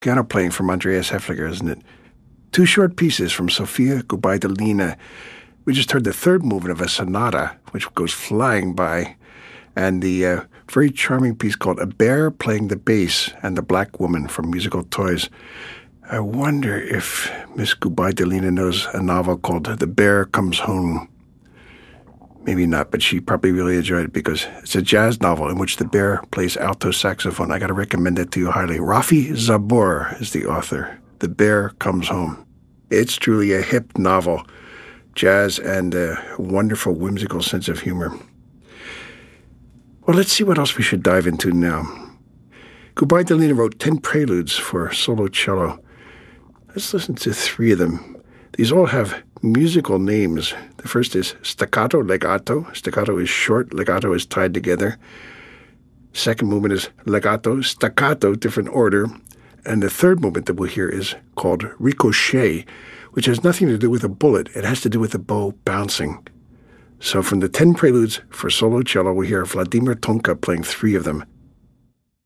Piano playing from Andreas Hefliger, isn't it? Two short pieces from Sofia Gubaidulina. We just heard the third movement of a sonata, which goes flying by, and the very charming piece called A Bear Playing the Bass and the Black Woman from Musical Toys. I wonder if Miss Gubaidulina knows a novel called The Bear Comes Home. Maybe not, but she probably really enjoyed it because it's a jazz novel in which the bear plays alto saxophone. I got to recommend it to you highly. Rafi Zabor is the author. The Bear Comes Home. It's truly a hip novel, jazz and a wonderful whimsical sense of humor. Well, let's see what else we should dive into now. Gubaidulina wrote 10 preludes for solo cello. Let's listen to 3 of them. These all have musical names. The first is staccato, legato. Staccato is short, legato is tied together. Second movement is legato, staccato, different order. And the third movement that we'll hear is called ricochet, which has nothing to do with a bullet. It has to do with the bow bouncing. So from the 10 preludes for solo cello, we hear Vladimir Tonka playing 3 of them.